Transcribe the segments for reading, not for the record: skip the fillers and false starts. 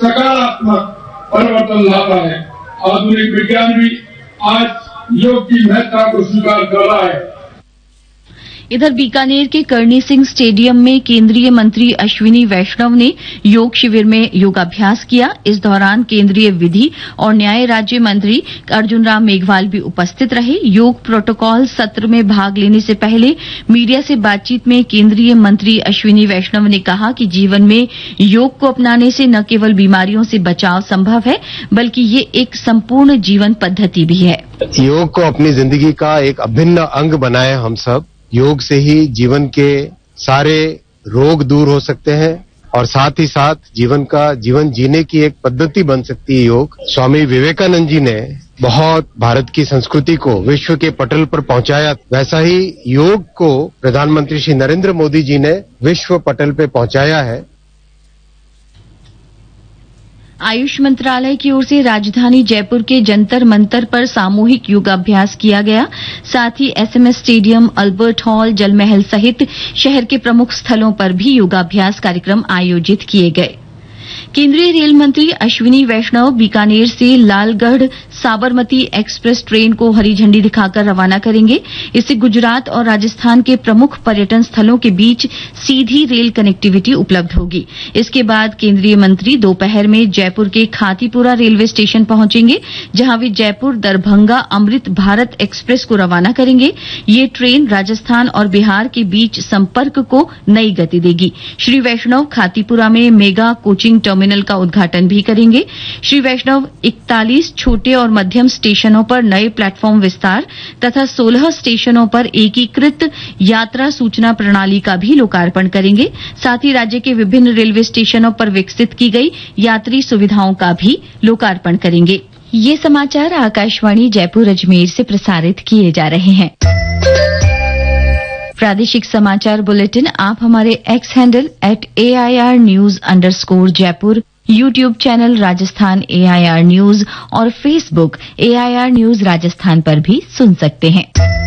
सकारात्मक परिवर्तन लाता है। आधुनिक विज्ञान भी आज योग की महत्ता को स्वीकार कर रहा है। इधर बीकानेर के करणी सिंह स्टेडियम में केंद्रीय मंत्री अश्विनी वैष्णव ने योग शिविर में योगाभ्यास किया। इस दौरान केंद्रीय विधि और न्याय राज्य मंत्री अर्जुन राम मेघवाल भी उपस्थित रहे। योग प्रोटोकॉल सत्र में भाग लेने से पहले मीडिया से बातचीत में केंद्रीय मंत्री अश्विनी वैष्णव ने कहा कि जीवन में योग को अपनाने से न केवल बीमारियों से बचाव संभव है, बल्कि ये एक संपूर्ण जीवन पद्धति भी है। योग को अपनी जिंदगी का एक अभिन्न अंग बनाए हम सब। योग से ही जीवन के सारे रोग दूर हो सकते हैं और साथ ही साथ जीवन जीने की एक पद्धति बन सकती है योग। स्वामी विवेकानंद जी ने बहुत भारत की संस्कृति को विश्व के पटल पर पहुंचाया, वैसा ही योग को प्रधानमंत्री श्री नरेंद्र मोदी जी ने विश्व पटल पर पहुंचाया है। आयुष मंत्रालय की ओर से राजधानी जयपुर के जंतर मंतर पर सामूहिक योगाभ्यास किया गया। साथ ही SMS stadium, Albert hall, Jal Mahal सहित शहर के प्रमुख स्थलों पर भी योगाभ्यास कार्यक्रम आयोजित किए गए। केंद्रीय रेल मंत्री अश्विनी वैष्णव बीकानेर से लालगढ़ साबरमती एक्सप्रेस ट्रेन को हरी झंडी दिखाकर रवाना करेंगे। इससे गुजरात और राजस्थान के प्रमुख पर्यटन स्थलों के बीच सीधी रेल कनेक्टिविटी उपलब्ध होगी। इसके बाद केंद्रीय मंत्री दोपहर में जयपुर के खातीपुरा रेलवे स्टेशन पहुंचेंगे, जहां वे जयपुर दरभंगा अमृत भारत एक्सप्रेस को रवाना करेंगे। ये ट्रेन राजस्थान और बिहार के बीच संपर्क को नई गति देगी। श्री वैष्णव खातीपुरा में मेगा कोचिंग टर्मिनल का उद्घाटन भी करेंगे। श्री वैष्णव 41 छोटे और मध्यम स्टेशनों पर नए प्लेटफॉर्म विस्तार तथा 16 स्टेशनों पर एकीकृत यात्रा सूचना प्रणाली का भी लोकार्पण करेंगे। साथ ही राज्य के विभिन्न रेलवे स्टेशनों पर विकसित की गई यात्री सुविधाओं का भी लोकार्पण करेंगे। ये समाचार आकाशवाणी जयपुर अजमेर से प्रसारित किए जा रहे हैं। प्रादेशिक समाचार बुलेटिन आप हमारे x handle @AIR News_जयपुर, YouTube channel Rajasthan AIR news और फेसबुक AIR न्यूज राजस्थान पर भी सुन सकते हैं।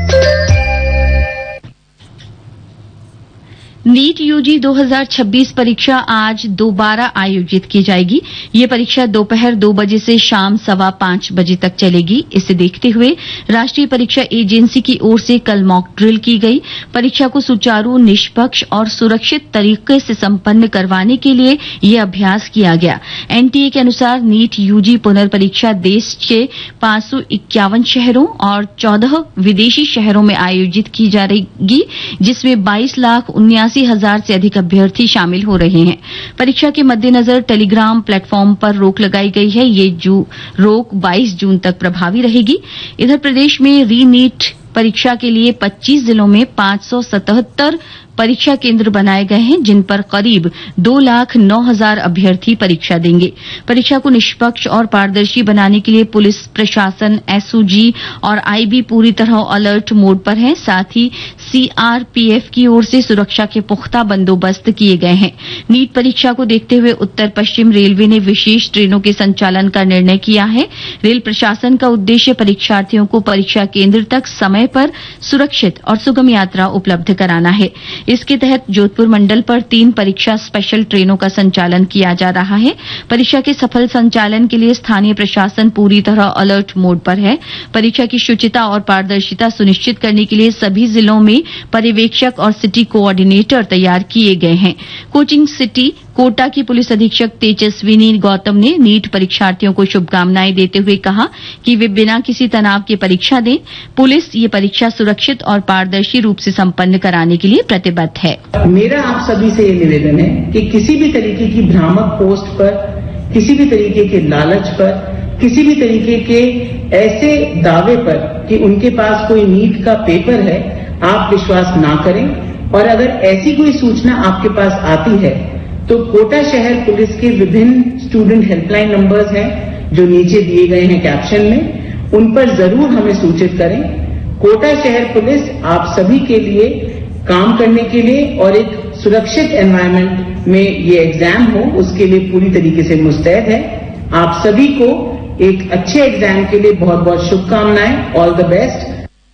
नीट यूजी 2026 परीक्षा आज दोबारा आयोजित की जाएगी। ये परीक्षा दोपहर 2 बजे से शाम 5:15 बजे तक चलेगी। इसे देखते हुए राष्ट्रीय परीक्षा एजेंसी की ओर से कल मॉक ड्रिल की गई। परीक्षा को सुचारू, निष्पक्ष और सुरक्षित तरीके से संपन्न करवाने के लिए यह अभ्यास किया गया। एनटीए के अनुसार नीट यूजी पुनर्परीक्षा देश के 551 शहरों और 14 विदेशी शहरों में आयोजित की जाएगी, जिसमें 22,79,000 से अधिक अभ्यर्थी शामिल हो रहे हैं। परीक्षा के मद्देनजर टेलीग्राम प्लेटफॉर्म पर रोक लगाई गई है। ये रोक 22 जून तक प्रभावी रहेगी। इधर प्रदेश में री नीट परीक्षा के लिए 25 जिलों में 577 परीक्षा केंद्र बनाए गए हैं, जिन पर करीब 2,09,000 अभ्यर्थी परीक्षा देंगे। परीक्षा को निष्पक्ष और पारदर्शी बनाने के लिए पुलिस प्रशासन, एसओजी और आईबी पूरी तरह अलर्ट मोड पर है। साथ ही सीआरपीएफ की ओर से सुरक्षा के पुख्ता बंदोबस्त किए गए हैं। नीट परीक्षा को देखते हुए उत्तर पश्चिम रेलवे ने विशेष ट्रेनों के संचालन का निर्णय किया है। रेल प्रशासन का उद्देश्य परीक्षार्थियों को परीक्षा केंद्र तक समय पर सुरक्षित और सुगम यात्रा उपलब्ध कराना है। इसके तहत जोधपुर मंडल पर 3 परीक्षा स्पेशल ट्रेनों का संचालन किया जा रहा है। परीक्षा के सफल संचालन के लिए स्थानीय प्रशासन पूरी तरह अलर्ट मोड पर है। परीक्षा की शुचिता और पारदर्शिता सुनिश्चित करने के लिए सभी जिलों में पर्यवेक्षक और सिटी कोऑर्डिनेटर तैयार किए गए हैं। कोचिंग सिटी कोटा की पुलिस अधीक्षक तेजस्विनी गौतम ने नीट परीक्षार्थियों को शुभकामनाएं देते हुए कहा कि वे बिना किसी तनाव के परीक्षा दें। पुलिस ये परीक्षा सुरक्षित और पारदर्शी रूप से संपन्न कराने के लिए प्रतिबद्ध है। मेरा आप सभी से ये निवेदन है कि किसी भी तरीके की भ्रामक पोस्ट पर, किसी भी तरीके के लालच पर, किसी भी तरीके के ऐसे दावे पर कि उनके पास कोई नीट का पेपर है, आप विश्वास ना करें। और अगर ऐसी कोई सूचना आपके पास आती है तो कोटा शहर पुलिस के विभिन्न स्टूडेंट हेल्पलाइन नंबर्स हैं जो नीचे दिए गए हैं कैप्शन में, उन पर जरूर हमें सूचित करें। कोटा शहर पुलिस आप सभी के लिए काम करने के लिए और एक सुरक्षित एनवायरनमेंट में ये एग्जाम हो, उसके लिए पूरी तरीके से मुस्तैद है। आप सभी को एक अच्छे एग्जाम के लिए बहुत बहुत शुभकामनाएं। All the best.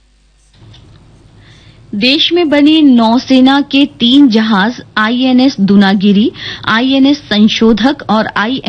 देश में बनी नौसेना के 3 जहाज आईएनएस दूनागिरी, आईएनएस संशोधक और